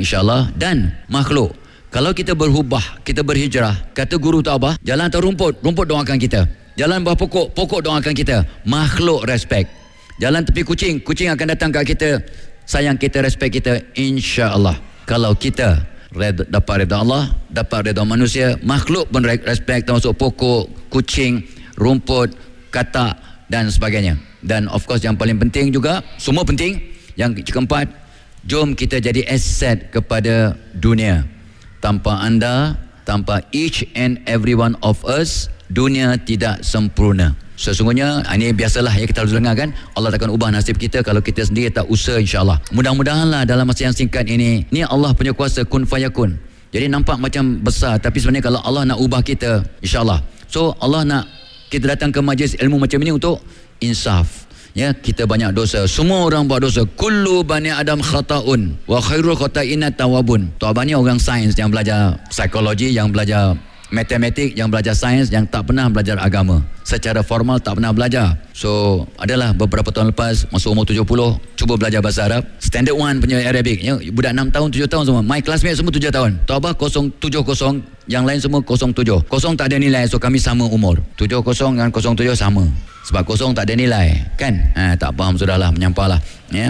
insya-Allah. Dan makhluk, kalau kita berubah, kita berhijrah, kata guru Tabah, jalan atas rumput, rumput doakan kita. Jalan bawah pokok, pokok doakan kita. Makhluk respect. Jalan tepi kucing, kucing akan datang kat kita, sayang kita, respect kita, insya-Allah. Kalau kita dapat redha Allah, dapat redha manusia, makhluk pun respect, termasuk pokok, kucing, rumput, katak dan sebagainya. Dan of course yang paling penting juga, semua penting, yang keempat, jom kita jadi aset kepada dunia. Tanpa anda, tanpa each and every one of us, dunia tidak sempurna. Sesungguhnya ini biasalah ya, kita harus dengar kan, Allah takkan ubah nasib kita kalau kita sendiri tak usaha, insya-Allah. Mudah-mudahanlah dalam masa yang singkat ini, ni Allah punya kuasa kun fayakun. Jadi nampak macam besar, tapi sebenarnya kalau Allah nak ubah kita, insya-Allah. So Allah nak kita datang ke majlis ilmu macam ini untuk insaf. Ya, kita banyak dosa. Semua orang buat dosa. Kullu bani Adam khata'un wa khairul khata'ina tawabun. Tok Abang ni orang sains yang belajar psikologi, yang belajar matematik, yang belajar sains, yang tak pernah belajar agama. Secara formal tak pernah belajar. So, adalah beberapa tahun lepas, masa umur 70, cuba belajar bahasa Arab. Standard 1 punya Arabic. Ya, budak 6 tahun, 7 tahun semua. My classmate semua 7 tahun. Tok Abang 070, yang lain semua 07. 0 tak ada nilai, so kami sama umur. 70 dengan 07 sama. Sebab 0 tak ada nilai, kan? Tak faham, sudahlah, menyampahlah. Ya.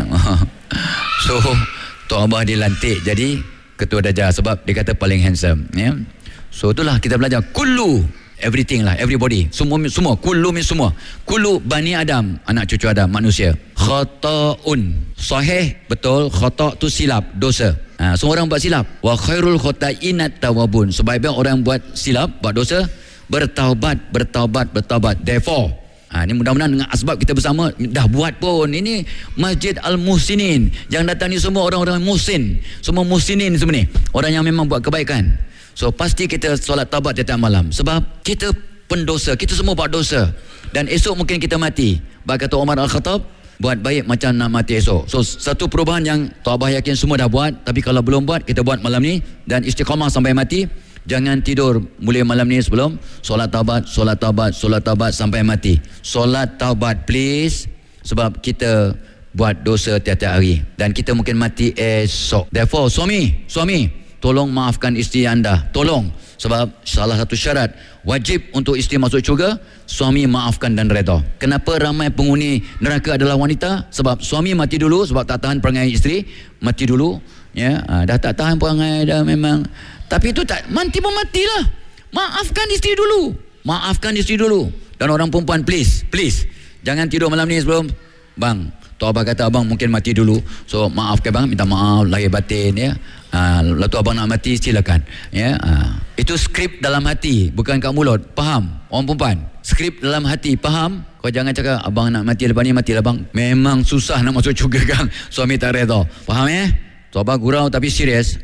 So, Tok Abah dilantik jadi ketua darjah sebab dia kata paling handsome. Ya. So, itulah kita belajar. Kullu, everything lah, everybody. Semua, kullu means semua. Kullu bani Adam, anak cucu Adam, manusia. Khata'un, sahih, betul. Khata' tu silap, dosa. Semua orang buat silap. Wa khairul khata'inat tawabun. Sebaik-baik orang buat silap, buat dosa, bertaubat. Therefore, ini mudah-mudahan dengan asbab kita bersama dah buat pun. Ini Masjid Al-Muhsinin. Yang datang ni semua orang-orang muhsin. Semua muhsinin semua ni. Orang yang memang buat kebaikan. So pasti kita solat taubat tiap malam. Sebab kita pendosa. Kita semua buat dosa. Dan esok mungkin kita mati. Baik kata Umar Al-Khattab, buat baik macam nak mati esok. So satu perubahan yang Tok Abah yakin semua dah buat. Tapi kalau belum buat, kita buat malam ni. Dan istiqamah sampai mati. Jangan tidur mulai malam ni sebelum solat taubat sampai mati. Solat taubat please, sebab kita buat dosa tiap-tiap hari dan kita mungkin mati esok. Therefore suami, tolong maafkan isteri anda. Tolong, sebab salah satu syarat wajib untuk isteri masuk syurga, suami maafkan dan redha. Kenapa ramai penghuni neraka adalah wanita? Sebab suami mati dulu, sebab tak tahan perangai isteri, mati dulu. Ya, dah tak tahan perangai dah memang. Tapi itu tak, mati pun matilah. Maafkan isteri dulu. Dan orang perempuan please, jangan tidur malam ni sebelum bang. Tok Abah kata abang mungkin mati dulu. So maafkan bang, minta maaf lahir batin ya. Lepas tu abang nak mati silakan. Ya. Itu skrip dalam hati, bukan kat mulut. Faham? Orang perempuan, skrip dalam hati, faham? Kau jangan cakap abang nak mati lepas ni matilah bang. Memang susah nak masuk syurga kan. Suami tak redha. Faham ya? Tok Abah gurau tapi serius.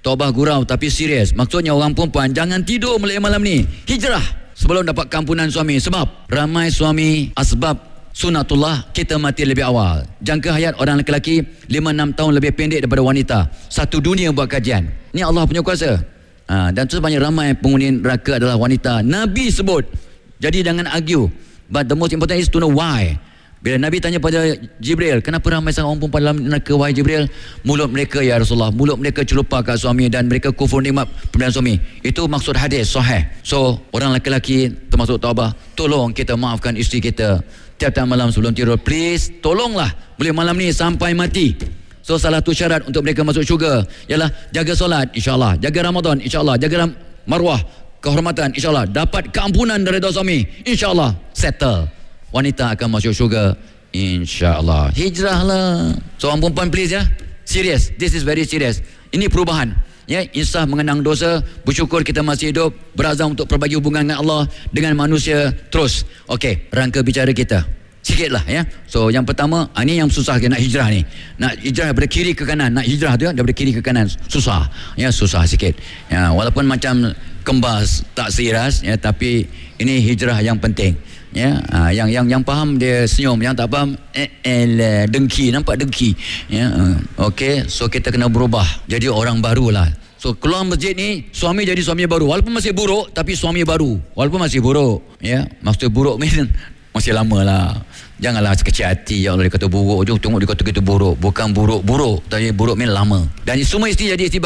Maksudnya orang perempuan jangan tidur mulai malam ni. Hijrah sebelum dapat kampunan suami. Sebab ramai suami asbab sunatullah kita mati lebih awal. Jangka hayat orang lelaki 5-6 tahun lebih pendek daripada wanita. Satu dunia buat kajian. Ni Allah punya kuasa. Dan tu sebanyak ramai penghuni neraka adalah wanita. Nabi sebut. Jadi jangan argue. But the most important is to know why. Bila Nabi tanya pada Jibril, kenapa ramai sangat orang perempuan dalam neraka wahai Jibril? Mulut mereka ya Rasulullah, mulut mereka celupa kat suami dan mereka kufur nikmat pemberian suami. Itu maksud hadis sahih. So orang lelaki termasuk Tok Abah, tolong kita maafkan isteri kita tiap-tiap malam sebelum tidur. Please, tolonglah boleh malam ni sampai mati. So salah satu syarat untuk mereka masuk syurga ialah jaga solat insya-Allah, jaga Ramadan insya-Allah, jaga marwah kehormatan insya-Allah, dapat keampunan dari dosa suami insya-Allah, settle. Wanita akan masuk syurga insya-Allah. Hijrahlah. Seorang perempuan please ya. Serius. This is very serious. Ini perubahan. Ya, insaf mengenang dosa, bersyukur kita masih hidup, berazam untuk perbagi hubungan dengan Allah, dengan manusia terus. Okey, rangka bicara kita. Sikitlah ya. So yang pertama, ini yang susah nak hijrah ni. Nak hijrah daripada kiri ke kanan. Nak hijrah tu daripada kiri ke kanan susah. Ya, susah sikit. Ya, walaupun macam kembas tak seiras ya, tapi ini hijrah yang penting. Ya, yang faham dia senyum, yang tak faham dengki, nampak dengki. Ya, okey, so kita kena berubah jadi orang barulah. So keluar masjid ni, suami jadi suami baru, walaupun masih buruk tapi suami baru, walaupun masih buruk. Ya, maksud buruk masih lama lah. Janganlah sekecil hati. Ya Allah, dia kata buruk je, tengok dia kata kita buruk. Bukan buruk-buruk, tapi buruk lama. Dan semua isteri jadi isteri